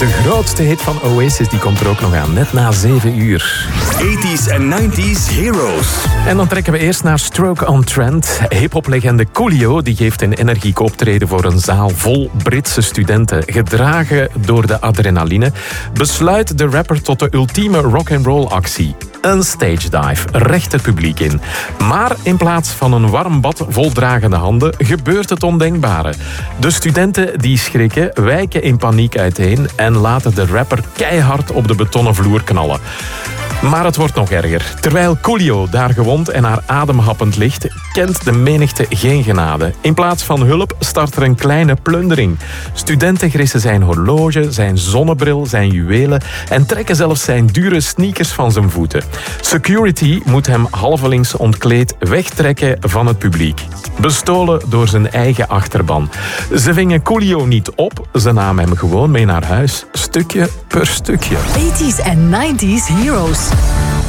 De grootste hit van Oasis die komt er ook nog aan, net na 7 uur. 80s en 90s Heroes. En dan trekken we eerst naar Stroke on Trent. Hip-hop-legende Coolio die geeft een energiek optreden voor een zaal vol Britse studenten. Gedragen door de adrenaline besluit de rapper tot de ultieme rock'n'roll actie. Een stage dive, recht het publiek in. Maar in plaats van een warm bad vol dragende handen gebeurt het ondenkbare. De studenten die schrikken, wijken in paniek uiteen en laten de rapper keihard op de betonnen vloer knallen. Maar het wordt nog erger. Terwijl Coolio daar gewond en haar ademhappend ligt, kent de menigte geen genade. In plaats van hulp start er een kleine plundering. Studenten grissen zijn horloge, zijn zonnebril, zijn juwelen en trekken zelfs zijn dure sneakers van zijn voeten. Security moet hem halvelings ontkleed wegtrekken van het publiek. Bestolen door zijn eigen achterban. Ze vingen Coolio niet op, ze namen hem gewoon mee naar huis, stukje per stukje. 80s en 90s Heroes.